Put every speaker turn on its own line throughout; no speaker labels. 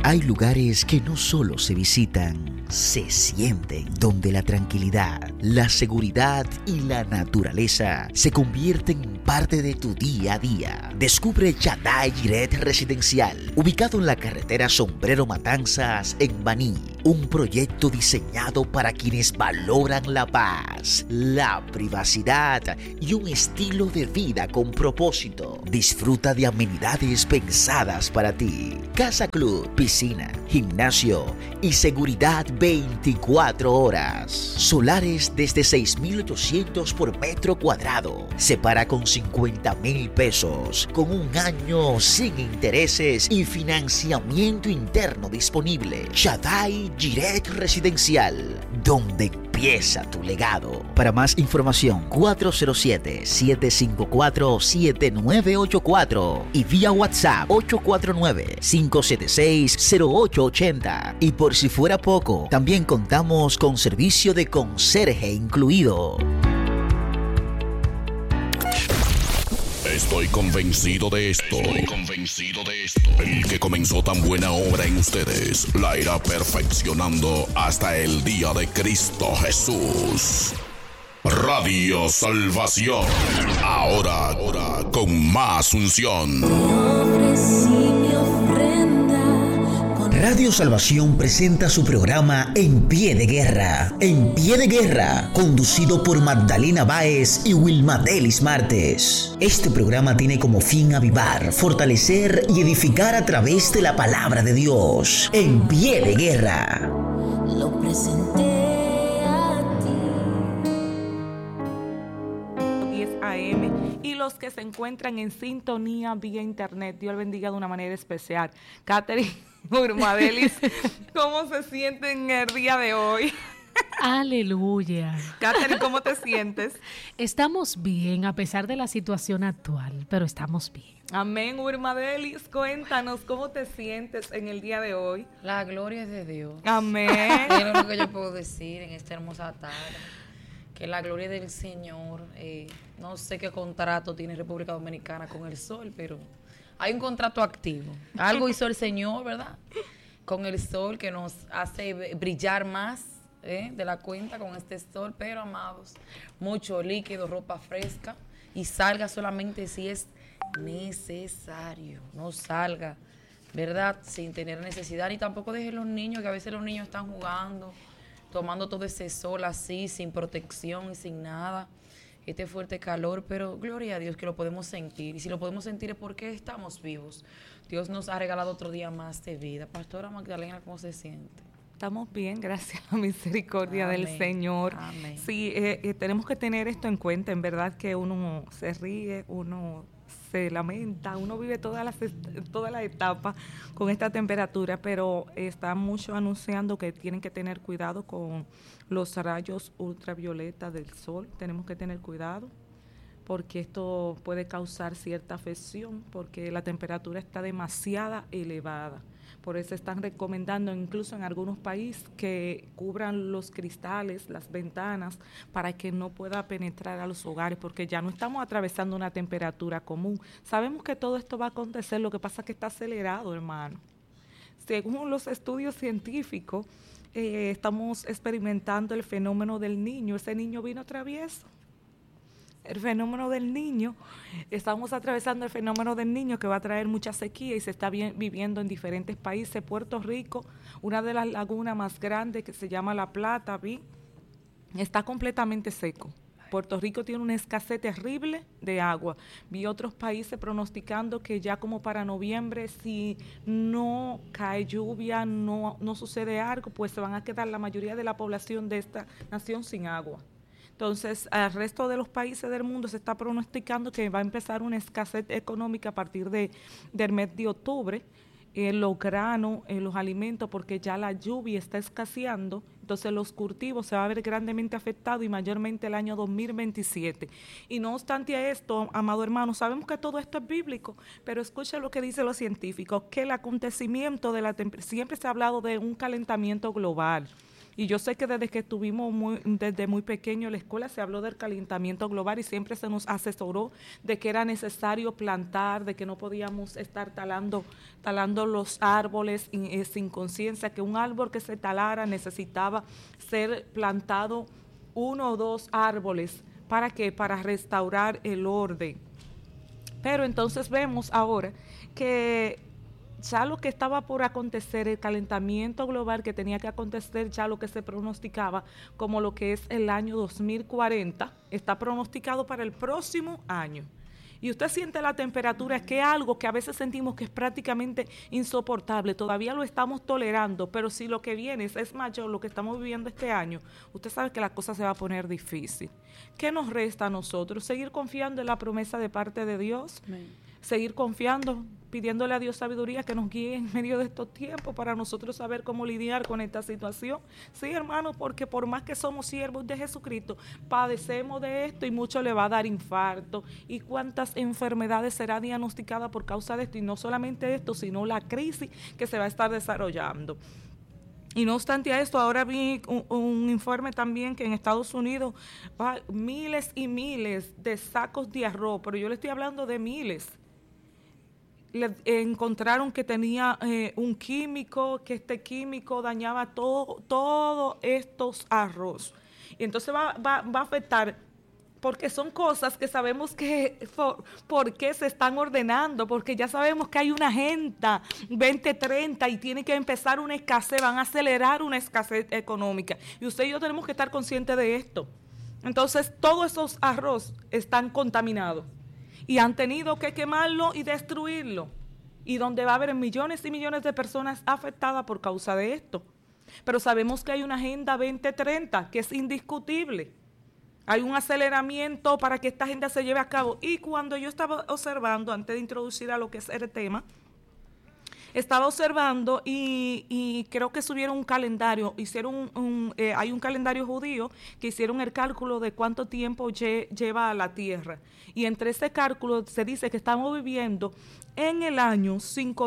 Hay lugares que no solo se visitan, se sienten, donde la tranquilidad, la seguridad y la naturaleza se convierten en parte de tu día a día. Descubre Chadai Jiret Residencial, ubicado en la carretera Sombrero Matanzas en Baní. Un proyecto diseñado para quienes valoran la paz, la privacidad y un estilo de vida con propósito. Disfruta de amenidades pensadas para ti. Casa Club, piscina, gimnasio y seguridad 24 horas. Solares desde 6.800 por metro cuadrado. Se paga con 50,000 pesos, con un año sin intereses y financiamiento interno disponible. Chadai Jiret Residencial, donde empieza tu legado. Para más información, 407-754-7984 y vía WhatsApp 849-576-0880. Y por si fuera poco, también contamos con servicio de conserje incluido.
Estoy convencido de esto. El que comenzó tan buena obra en ustedes la irá perfeccionando hasta el día de Cristo Jesús. Radio Salvación. Ahora con más unción.
Radio Salvación presenta su programa En Pie de Guerra. En Pie de Guerra, conducido por Magdalena Báez y Wilmadelis Martes. Este programa tiene como fin avivar, fortalecer y edificar a través de la palabra de Dios. En Pie de Guerra.
Lo presenté a ti.
10 AM y los que se encuentran en sintonía vía internet, Dios bendiga de una manera especial. Catherine Wilmadelis, ¿cómo se sienten el día de hoy?
Aleluya.
Catherine, ¿cómo te sientes?
Estamos bien a pesar de la situación actual, pero estamos bien.
Amén. Wilmadelis, cuéntanos cómo te sientes en el día de hoy.
La gloria es de Dios.
Amén.
Es lo que yo puedo decir en esta hermosa tarde. Que la gloria del Señor, no sé qué contrato tiene República Dominicana con el sol, pero hay un contrato activo. Algo hizo el Señor, ¿verdad? Con el sol que nos hace brillar más de la cuenta con este sol. Pero, amados, mucho líquido, ropa fresca y salga solamente si es necesario. No salga, ¿verdad? Sin tener necesidad. Ni tampoco dejen los niños, que a veces los niños están jugando, tomando todo ese sol así, sin protección y sin nada. Este fuerte calor, pero gloria a Dios que lo podemos sentir. Y si lo podemos sentir es porque estamos vivos. Dios nos ha regalado otro día más de vida. Pastora Magdalena, ¿cómo se siente?
Estamos bien, gracias a la misericordia
Amén.
del Señor.
Amén.
Sí, tenemos que tener esto en cuenta. En verdad que uno se ríe, uno se lamenta, uno vive toda la etapa con esta temperatura, pero está mucho anunciando que tienen que tener cuidado con los rayos ultravioleta del sol. Tenemos que tener cuidado porque esto puede causar cierta afección porque la temperatura está demasiado elevada. Por eso están recomendando incluso en algunos países que cubran los cristales, las ventanas, para que no pueda penetrar a los hogares, porque ya no estamos atravesando una temperatura común. Sabemos que todo esto va a acontecer, lo que pasa es que está acelerado, hermano. Según los estudios científicos, estamos experimentando el fenómeno del niño. Ese niño vino travieso. El fenómeno del niño, estamos atravesando el fenómeno del niño que va a traer mucha sequía y se está viviendo en diferentes países. Puerto Rico, una de las lagunas más grandes que se llama La Plata, está completamente seco. Puerto Rico tiene una escasez terrible de agua. Vi otros países pronosticando que ya como para noviembre, si no cae lluvia, no sucede algo, pues se van a quedar la mayoría de la población de esta nación sin agua. Entonces, al resto de los países del mundo se está pronosticando que va a empezar una escasez económica a partir del mes de octubre, los granos, los alimentos, porque ya la lluvia está escaseando, entonces los cultivos se van a ver grandemente afectados y mayormente el año 2027. Y no obstante esto, amado hermano, sabemos que todo esto es bíblico, pero escucha lo que dicen los científicos, que el acontecimiento de siempre se ha hablado de un calentamiento global. Y yo sé que desde que estuvimos desde muy pequeño en la escuela se habló del calentamiento global y siempre se nos asesoró de que era necesario plantar, de que no podíamos estar talando los árboles sin conciencia, que un árbol que se talara necesitaba ser plantado 1 o 2 árboles. ¿Para qué? Para restaurar el orden. Pero entonces vemos ahora que ya lo que estaba por acontecer, el calentamiento global que tenía que acontecer, ya lo que se pronosticaba como lo que es el año 2040, está pronosticado para el próximo año. Y usted siente la temperatura, que es algo que a veces sentimos que es prácticamente insoportable, todavía lo estamos tolerando, pero si lo que viene es mayor, lo que estamos viviendo este año, usted sabe que la cosa se va a poner difícil. ¿Qué nos resta a nosotros? Seguir confiando en la promesa de parte de Dios. Amén. Seguir confiando, pidiéndole a Dios sabiduría que nos guíe en medio de estos tiempos para nosotros saber cómo lidiar con esta situación. Sí, hermano, porque por más que somos siervos de Jesucristo, padecemos de esto y mucho le va a dar infarto. ¿Y cuántas enfermedades será diagnosticada por causa de esto? Y no solamente esto, sino la crisis que se va a estar desarrollando. Y no obstante a esto, ahora vi un informe también que en Estados Unidos miles y miles de sacos de arroz, pero yo le estoy hablando de miles. Encontraron que tenía un químico, que este químico dañaba todos estos arroz. Y entonces va a afectar, porque son cosas que sabemos que por qué se están ordenando, porque ya sabemos que hay una agenda 2030 y tiene que empezar una escasez, van a acelerar una escasez económica. Y usted y yo tenemos que estar conscientes de esto. Entonces, todos esos arroz están contaminados y han tenido que quemarlo y destruirlo. Y donde va a haber millones y millones de personas afectadas por causa de esto. Pero sabemos que hay una agenda 2030 que es indiscutible. Hay un aceleramiento para que esta agenda se lleve a cabo. Y cuando yo estaba observando, antes de introducir a lo que es el tema, estaba observando y creo que subieron un calendario, hay un calendario judío que hicieron el cálculo de cuánto tiempo lleva a la Tierra. Y entre ese cálculo se dice que estamos viviendo en el año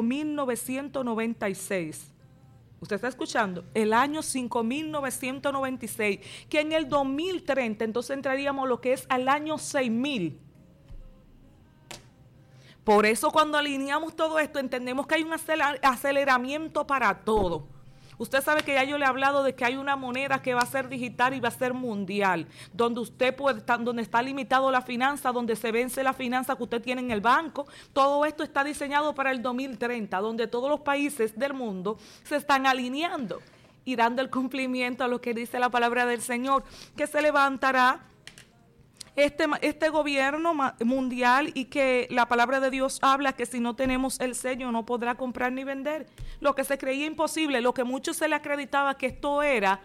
5996. ¿Usted está escuchando? El año 5996, que en el 2030 entonces entraríamos lo que es al año 6000. Por eso cuando alineamos todo esto entendemos que hay un aceleramiento para todo. Usted sabe que ya yo le he hablado de que hay una moneda que va a ser digital y va a ser mundial, donde usted puede estar, donde está limitado la finanza, donde se vence la finanza que usted tiene en el banco. Todo esto está diseñado para el 2030, donde todos los países del mundo se están alineando y dando el cumplimiento a lo que dice la palabra del Señor, que se levantará este gobierno mundial y que la palabra de Dios habla que si no tenemos el sello no podrá comprar ni vender. Lo que se creía imposible, lo que muchos se le acreditaba que esto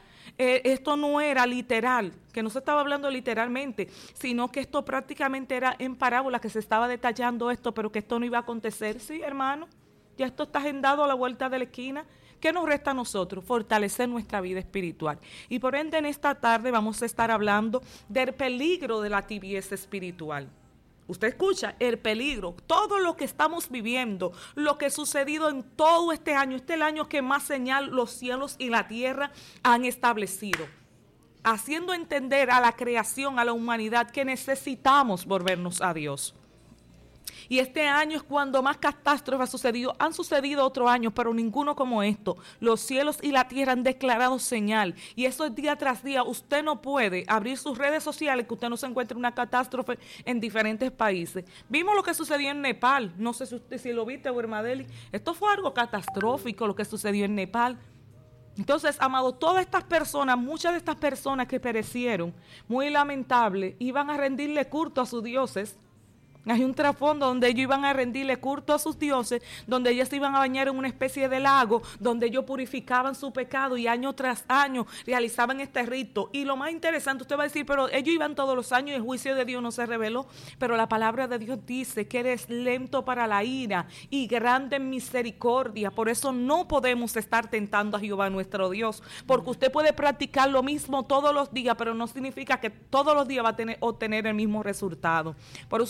no era literal, que no se estaba hablando literalmente, sino que esto prácticamente era en parábola, que se estaba detallando esto, pero que esto no iba a acontecer. Sí, hermano, ya esto está agendado a la vuelta de la esquina. ¿Qué nos resta a nosotros? Fortalecer nuestra vida espiritual. Y por ende en esta tarde vamos a estar hablando del peligro de la tibieza espiritual. Usted escucha, el peligro, todo lo que estamos viviendo, lo que ha sucedido en todo este año es el año que más señal los cielos y la tierra han establecido, haciendo entender a la creación, a la humanidad, que necesitamos volvernos a Dios. Y este año es cuando más catástrofes han sucedido otros años, pero ninguno como esto. Los cielos y la tierra han declarado señal, y eso es día tras día. Usted no puede abrir sus redes sociales que usted no se encuentre una catástrofe en diferentes países. Vimos lo que sucedió en Nepal, no sé si lo viste, Wermadeli. Esto fue algo catastrófico lo que sucedió en Nepal. Entonces, amados, todas estas personas, muchas de estas personas que perecieron, muy lamentable, iban a rendirle culto a sus dioses. Hay un trasfondo donde ellos iban a rendirle culto a sus dioses, donde ellos se iban a bañar en una especie de lago, donde ellos purificaban su pecado y año tras año realizaban este rito. Y lo más interesante, usted va a decir, pero ellos iban todos los años y el juicio de Dios no se reveló. Pero la palabra de Dios dice que eres lento para la ira y grande en misericordia. Por eso no podemos estar tentando a Jehová nuestro Dios, porque usted puede practicar lo mismo todos los días, pero no significa que todos los días va a obtener el mismo resultado. Por eso usted y yo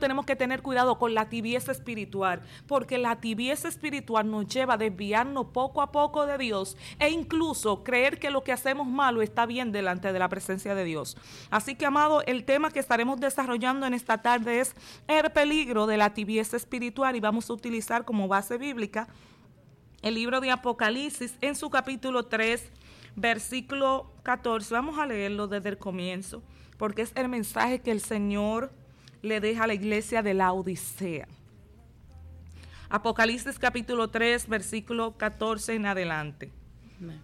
tenemos que tener cuidado con la tibieza espiritual, porque la tibieza espiritual nos lleva a desviarnos poco a poco de Dios e incluso creer que lo que hacemos malo está bien delante de la presencia de Dios. Así que, amado, el tema que estaremos desarrollando en esta tarde es el peligro de la tibieza espiritual, y vamos a utilizar como base bíblica el libro de Apocalipsis en su capítulo 3, versículo 14. Vamos a leerlo desde el comienzo, porque es el mensaje que el Señor le deja a la iglesia de la Odisea. Apocalipsis capítulo 3, versículo 14 en adelante. Amén.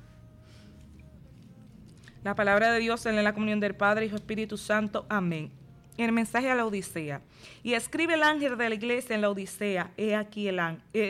La palabra de Dios en la comunión del Padre, Hijo, Espíritu Santo. Amén. El mensaje a la Odisea. Y escribe el ángel de la iglesia en la Odisea: he aquí el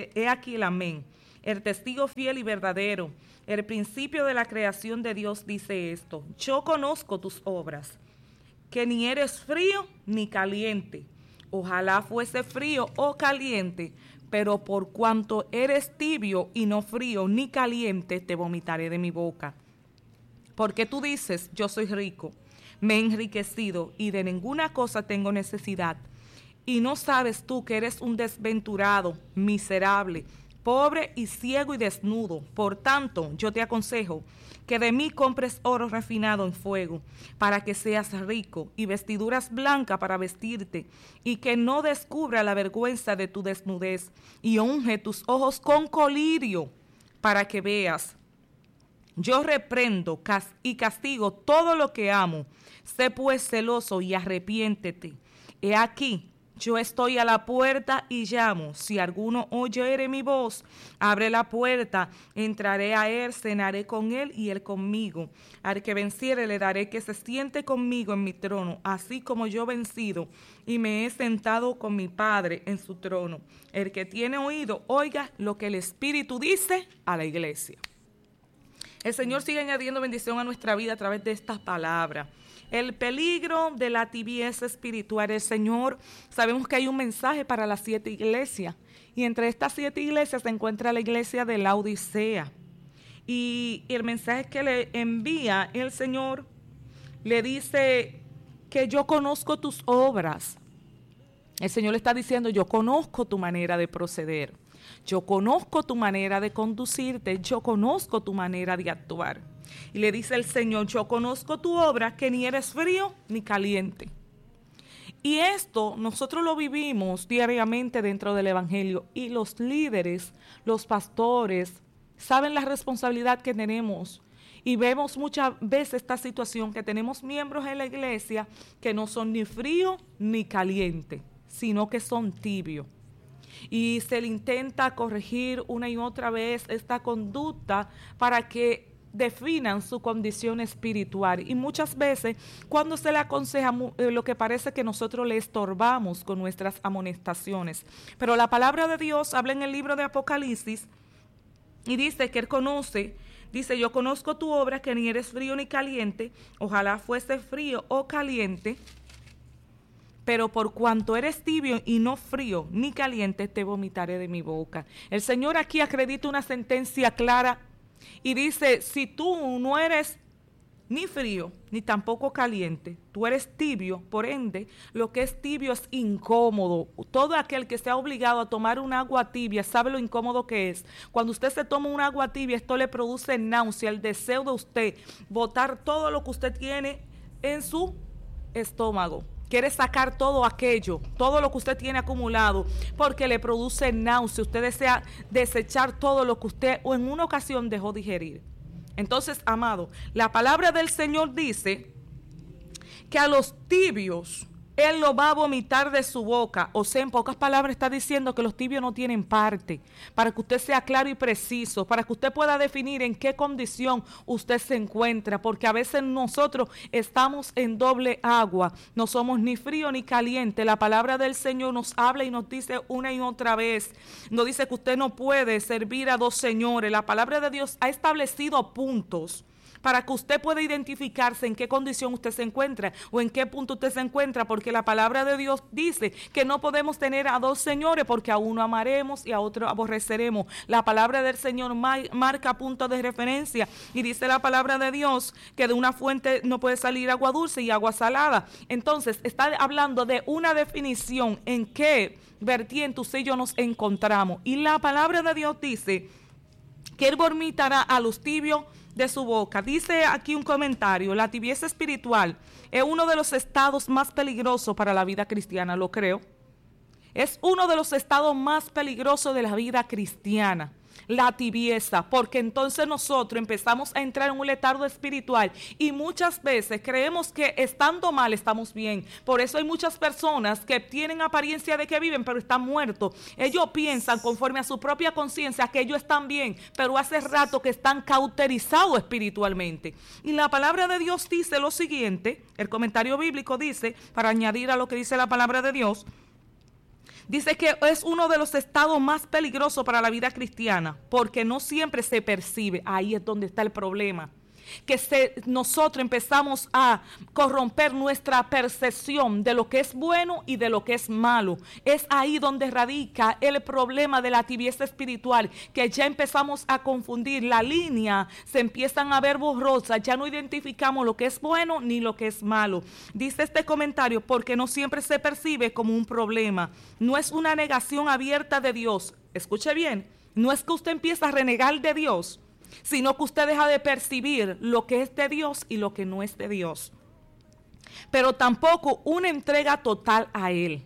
amén, el testigo fiel y verdadero, el principio de la creación de Dios, dice esto: yo conozco tus obras, que ni eres frío ni caliente. Ojalá fuese frío o caliente, pero por cuanto eres tibio y no frío ni caliente, te vomitaré de mi boca. Porque tú dices: yo soy rico, me he enriquecido y de ninguna cosa tengo necesidad. Y no sabes tú que eres un desventurado, miserable, pobre y ciego y desnudo. Por tanto, yo te aconsejo que de mí compres oro refinado en fuego, para que seas rico, y vestiduras blancas para vestirte, y que no descubra la vergüenza de tu desnudez, y unge tus ojos con colirio, para que veas. Yo reprendo y castigo todo lo que amo. Sé pues celoso y arrepiéntete. He aquí, yo estoy a la puerta y llamo. Si alguno oyere mi voz, abre la puerta, entraré a él, cenaré con él y él conmigo. Al que venciere le daré que se siente conmigo en mi trono, así como yo vencido y me he sentado con mi Padre en su trono. El que tiene oído, oiga lo que el Espíritu dice a la iglesia. El Señor sigue añadiendo bendición a nuestra vida a través de estas palabras. El peligro de la tibieza espiritual. El Señor, sabemos que hay un mensaje para las 7 iglesias, y entre estas 7 iglesias se encuentra la iglesia de la Odisea. Y el mensaje que le envía el Señor le dice que yo conozco tus obras. El Señor le está diciendo: yo conozco tu manera de proceder, yo conozco tu manera de conducirte, yo conozco tu manera de actuar. Y le dice el Señor: yo conozco tu obra, que ni eres frío ni caliente. Y esto nosotros lo vivimos diariamente dentro del Evangelio, y los líderes, los pastores, saben la responsabilidad que tenemos. Y vemos muchas veces esta situación, que tenemos miembros en la iglesia que no son ni frío ni caliente, sino que son tibios. Y se le intenta corregir una y otra vez esta conducta para que definan su condición espiritual. Y muchas veces, cuando se le aconseja, lo que parece que nosotros le estorbamos con nuestras amonestaciones. Pero la palabra de Dios habla en el libro de Apocalipsis y dice que Él conoce. Dice: yo conozco tu obra, que ni eres frío ni caliente. Ojalá fuese frío o caliente, pero por cuanto eres tibio y no frío ni caliente, te vomitaré de mi boca. El Señor aquí acredita una sentencia clara y dice: si tú no eres ni frío ni tampoco caliente, tú eres tibio. Por ende, lo que es tibio es incómodo. Todo aquel que sea obligado a tomar un agua tibia sabe lo incómodo que es. Cuando usted se toma un agua tibia, esto le produce náusea, el deseo de usted botar todo lo que usted tiene en su estómago. Quiere sacar todo aquello, todo lo que usted tiene acumulado, porque le produce náusea. Usted desea desechar todo lo que usted o en una ocasión dejó digerir. Entonces, amado, la palabra del Señor dice que a los tibios Él lo va a vomitar de su boca. O sea, en pocas palabras está diciendo que los tibios no tienen parte. Para que usted sea claro y preciso, para que usted pueda definir en qué condición usted se encuentra. Porque a veces nosotros estamos en doble agua. No somos ni frío ni caliente. La palabra del Señor nos habla y nos dice una y otra vez. Nos dice que usted no puede servir a dos señores. La palabra de Dios ha establecido puntos para que usted pueda identificarse en qué condición usted se encuentra o en qué punto usted se encuentra, porque la palabra de Dios dice que no podemos tener a dos señores, porque a uno amaremos y a otro aborreceremos. La palabra del Señor marca punto de referencia, y dice la palabra de Dios que de una fuente no puede salir agua dulce y agua salada. Entonces está hablando de una definición en qué vertiente usted y yo nos encontramos, y la palabra de Dios dice que Él vomitará a los tibios de su boca. Dice aquí un comentario: la tibieza espiritual es uno de los estados más peligrosos para la vida cristiana, lo creo. Es uno de los estados más peligrosos de la vida cristiana, la tibieza, porque entonces nosotros empezamos a entrar en un letargo espiritual y muchas veces creemos que estando mal estamos bien. Por eso hay muchas personas que tienen apariencia de que viven, pero están muertos. Ellos piensan conforme a su propia conciencia que ellos están bien, pero hace rato que están cauterizados espiritualmente. Y la palabra de Dios dice lo siguiente, el comentario bíblico dice, para añadir a lo que dice la palabra de Dios, dice que es uno de los estados más peligrosos para la vida cristiana, porque no siempre se percibe. Ahí es donde está el problema, que nosotros empezamos a corromper nuestra percepción de lo que es bueno y de lo que es malo. Es ahí donde radica el problema de la tibieza espiritual, que ya empezamos a confundir la línea, se empiezan a ver borrosas, ya no identificamos lo que es bueno ni lo que es malo. Dice este comentario, porque no siempre se percibe como un problema, no es una negación abierta de Dios. Escuche bien, no es que usted empiece a renegar de Dios, sino que usted deja de percibir lo que es de Dios y lo que no es de Dios. Pero tampoco una entrega total a Él.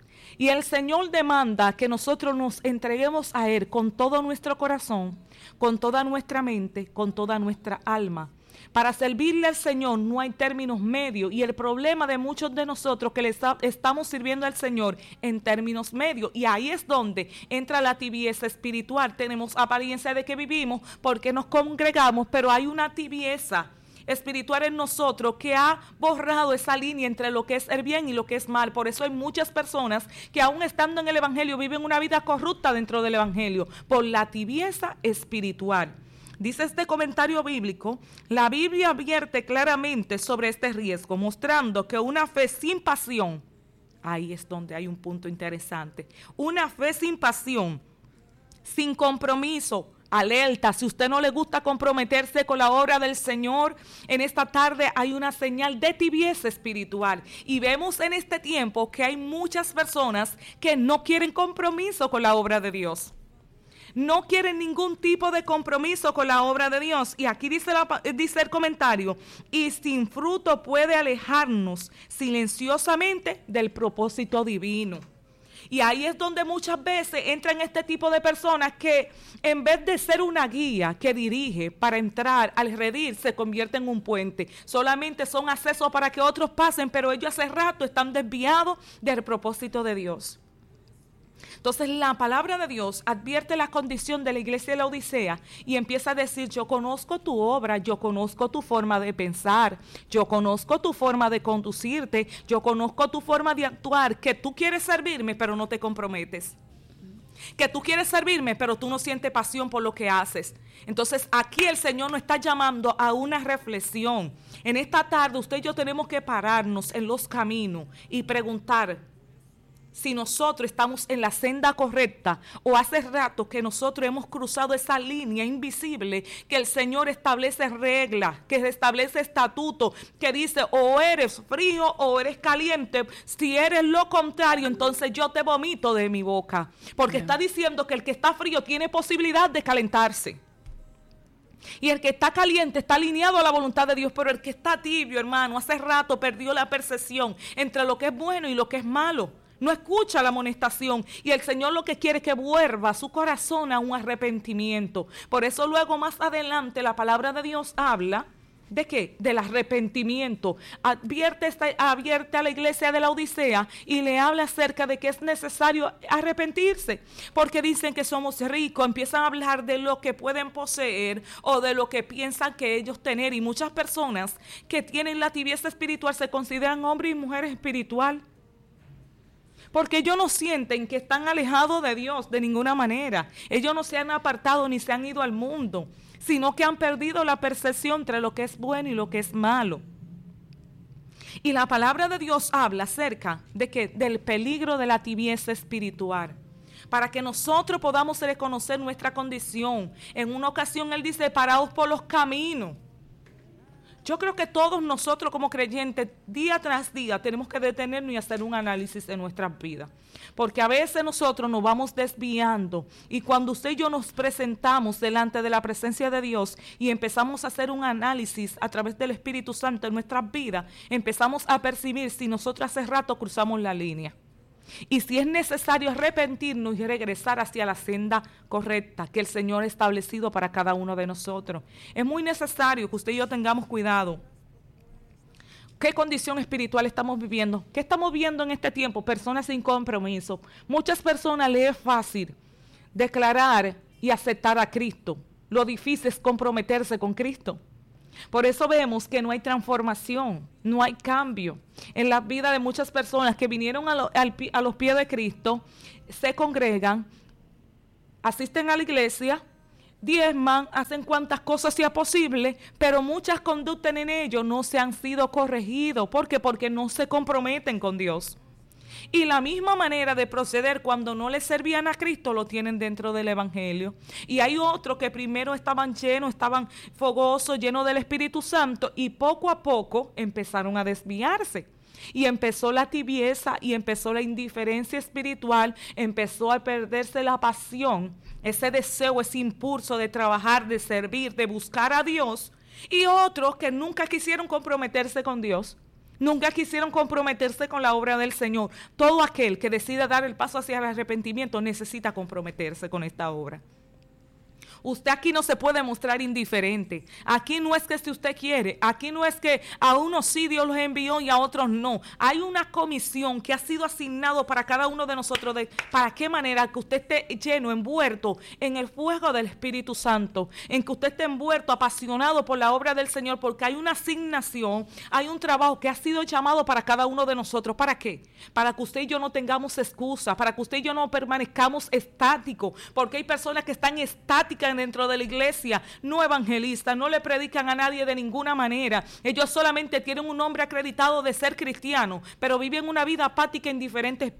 Y el Señor demanda que nosotros nos entreguemos a Él con todo nuestro corazón, con toda nuestra mente, con toda nuestra alma. Para servirle al Señor no hay términos medios, y el problema de muchos de nosotros que le estamos sirviendo al Señor en términos medios, y ahí es donde entra la tibieza espiritual. Tenemos apariencia de que vivimos porque nos congregamos, pero hay una tibieza espiritual en nosotros que ha borrado esa línea entre lo que es el bien y lo que es mal. Por eso hay muchas personas que aún estando en el Evangelio viven una vida corrupta dentro del Evangelio, por la tibieza espiritual. Dice este comentario bíblico, la Biblia advierte claramente sobre este riesgo, mostrando que una fe sin pasión, ahí es donde hay un punto interesante, una fe sin pasión, sin compromiso, alerta. Si usted no le gusta comprometerse con la obra del Señor, en esta tarde hay una señal de tibieza espiritual. Y vemos en este tiempo que hay muchas personas que no quieren compromiso con la obra de Dios. No quieren ningún tipo de compromiso con la obra de Dios. Y aquí dice el comentario, y sin fruto puede alejarnos silenciosamente del propósito divino. Y ahí es donde muchas veces entran este tipo de personas que en vez de ser una guía que dirige para entrar al redil, se convierte en un puente. Solamente son accesos para que otros pasen, pero ellos hace rato están desviados del propósito de Dios. Entonces la palabra de Dios advierte la condición de la iglesia de la Odisea y empieza a decir, yo conozco tu obra, yo conozco tu forma de pensar, yo conozco tu forma de conducirte, yo conozco tu forma de actuar, que tú quieres servirme pero no te comprometes, que tú quieres servirme pero tú no sientes pasión por lo que haces. Entonces aquí el Señor nos está llamando a una reflexión. En esta tarde usted y yo tenemos que pararnos en los caminos y preguntar si nosotros estamos en la senda correcta, o hace rato que nosotros hemos cruzado esa línea invisible que el Señor establece reglas, que establece estatutos, que dice o eres frío o eres caliente. Si eres lo contrario, entonces yo te vomito de mi boca, porque está diciendo que el que está frío tiene posibilidad de calentarse. Y el que está caliente está alineado a la voluntad de Dios, pero el que está tibio, hermano, hace rato perdió la percepción entre lo que es bueno y lo que es malo. No escucha la amonestación, y el Señor lo que quiere es que vuelva su corazón a un arrepentimiento. Por eso luego más adelante la palabra de Dios habla ¿de qué? Del arrepentimiento. Advierte a la iglesia de la Odisea y le habla acerca de que es necesario arrepentirse, porque dicen que somos ricos, empiezan a hablar de lo que pueden poseer o de lo que piensan que ellos tener, y muchas personas que tienen la tibieza espiritual se consideran hombres y mujeres espiritual. Porque ellos no sienten que están alejados de Dios de ninguna manera. Ellos no se han apartado ni se han ido al mundo, sino que han perdido la percepción entre lo que es bueno y lo que es malo. Y la palabra de Dios habla acerca del peligro de la tibieza espiritual. Para que nosotros podamos reconocer nuestra condición. En una ocasión Él dice, paraos por los caminos. Yo creo que todos nosotros como creyentes, día tras día, tenemos que detenernos y hacer un análisis de nuestras vidas. Porque a veces nosotros nos vamos desviando y cuando usted y yo nos presentamos delante de la presencia de Dios y empezamos a hacer un análisis a través del Espíritu Santo en nuestras vidas, empezamos a percibir si nosotros hace rato cruzamos la línea. Y si es necesario arrepentirnos y regresar hacia la senda correcta que el Señor ha establecido para cada uno de nosotros. Es muy necesario que usted y yo tengamos cuidado. ¿Qué condición espiritual estamos viviendo? ¿Qué estamos viendo en este tiempo? Personas sin compromiso. Muchas personas les es fácil declarar y aceptar a Cristo. Lo difícil es comprometerse con Cristo. Por eso vemos que no hay transformación, no hay cambio en la vida de muchas personas que vinieron a los pies de Cristo, se congregan, asisten a la iglesia, diezman, hacen cuantas cosas sea posible, pero muchas conductas en ellos no se han sido corregidos. ¿Por qué? Porque no se comprometen con Dios. Y la misma manera de proceder cuando no les servían a Cristo lo tienen dentro del Evangelio. Y hay otros que primero estaban llenos, estaban fogosos, llenos del Espíritu Santo y poco a poco empezaron a desviarse. Y empezó la tibieza y empezó la indiferencia espiritual, empezó a perderse la pasión, ese deseo, ese impulso de trabajar, de servir, de buscar a Dios. Y otros que nunca quisieron comprometerse con Dios. Nunca quisieron comprometerse con la obra del Señor. Todo aquel que decida dar el paso hacia el arrepentimiento necesita comprometerse con esta obra. Usted aquí no se puede mostrar indiferente. Aquí no es que si usted quiere, aquí no es que a unos sí Dios los envió y a otros no. Hay una comisión que ha sido asignado para cada uno de nosotros para qué manera que usted esté lleno, envuelto en el fuego del Espíritu Santo, en que usted esté envuelto, apasionado por la obra del Señor, porque hay una asignación, hay un trabajo que ha sido llamado para cada uno de nosotros. ¿Para qué? Para que usted y yo no tengamos excusa, para que usted y yo no permanezcamos estáticos, porque hay personas que están estáticas dentro de la iglesia, no evangelistas, no le predican a nadie de ninguna manera. Ellos solamente tienen un nombre acreditado de ser cristiano, pero viven una vida apática, indiferente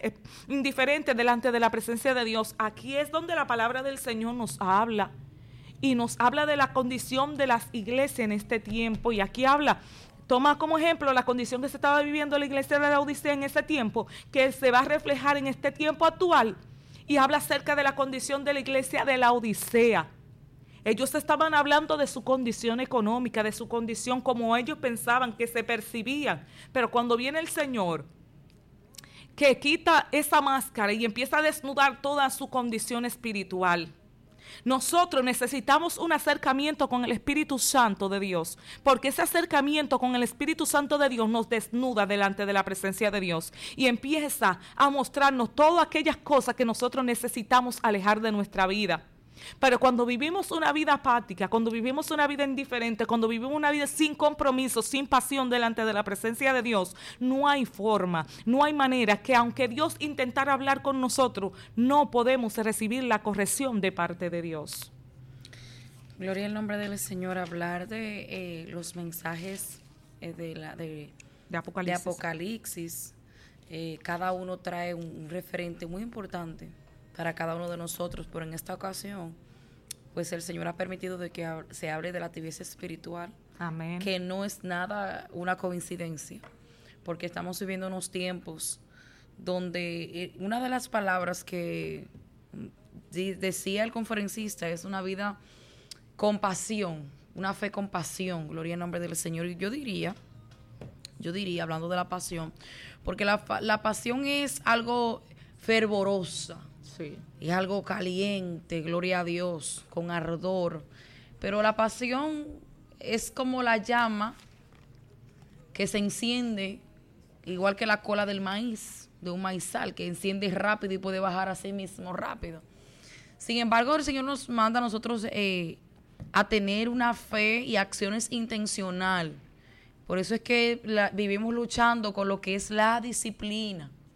delante de la presencia de Dios. Aquí es donde la palabra del Señor nos habla y nos habla de la condición de las iglesias en este tiempo. Y aquí habla, toma como ejemplo la condición que se estaba viviendo la iglesia de la Odisea en ese tiempo, que se va a reflejar en este tiempo actual. Y habla acerca de la condición de la iglesia de la Odisea. Ellos estaban hablando de su condición económica, de su condición como ellos pensaban que se percibían. Pero cuando viene el Señor, que quita esa máscara y empieza a desnudar toda su condición espiritual. Nosotros necesitamos un acercamiento con el Espíritu Santo de Dios, porque ese acercamiento con el Espíritu Santo de Dios nos desnuda delante de la presencia de Dios y empieza a mostrarnos todas aquellas cosas que nosotros necesitamos alejar de nuestra vida. Pero cuando vivimos una vida apática, cuando vivimos una vida indiferente, cuando vivimos una vida sin compromiso, sin pasión delante de la presencia de Dios, no hay forma, no hay manera que aunque Dios intentara hablar con nosotros, no podemos recibir la corrección de parte de Dios.
Gloria al nombre del Señor. Hablar de los mensajes de Apocalipsis. Cada uno trae un referente muy importante para cada uno de nosotros, pero en esta ocasión, pues el Señor ha permitido de que se hable de la tibieza espiritual.
Amén.
Que no es nada una coincidencia, porque estamos viviendo unos tiempos donde una de las palabras que decía el conferencista es una vida con pasión, una fe con pasión, gloria al nombre del Señor. Y yo diría, hablando de la pasión, porque la pasión es algo fervorosa.
Sí.
Es algo caliente, gloria a Dios, con ardor. Pero la pasión es como la llama que se enciende, igual que la cola del maíz, de un maizal, que enciende rápido y puede bajar a sí mismo rápido. Sin embargo, el Señor nos manda a nosotros a tener una fe y acciones intencional. Por eso es que vivimos luchando con lo que es la disciplina.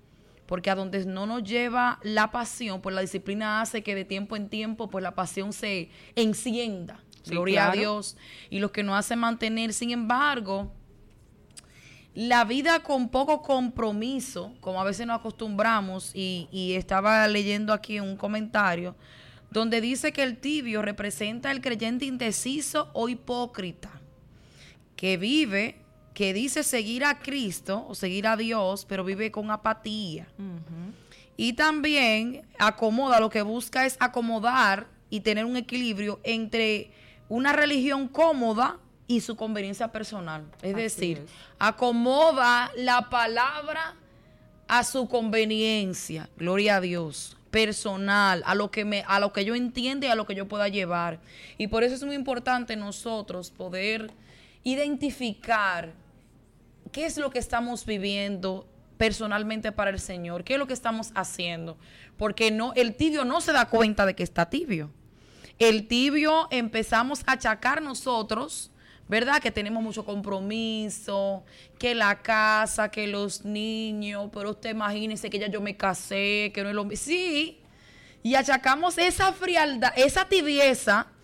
porque a donde no nos lleva la pasión, pues la disciplina hace que de tiempo en tiempo pues la pasión se encienda.
Sí,
Gloria
claro.
a Dios. Y lo que nos hace mantener, sin embargo, la vida con poco compromiso, como a veces nos acostumbramos, y estaba leyendo aquí un comentario donde dice que el tibio representa el creyente indeciso o hipócrita, que vive, que dice seguir a Cristo o seguir a Dios, pero vive con apatía. Y también acomoda, lo que busca es acomodar y tener un equilibrio entre una religión cómoda y su conveniencia personal. Es
Así
decir,
es.
acomoda la palabra a su conveniencia, gloria a Dios, personal, a lo que yo entiendo y a lo que yo pueda llevar. Y por eso es muy importante nosotros poder identificar qué es lo que estamos viviendo personalmente para el Señor, qué es lo que estamos haciendo, porque el tibio no se da cuenta de que está tibio. El tibio empezamos a achacar nosotros, ¿verdad? Que tenemos mucho compromiso, que la casa, que los niños, pero usted imagínese que ya yo me casé, que no es lo mismo. Sí, y achacamos esa frialdad, esa tibieza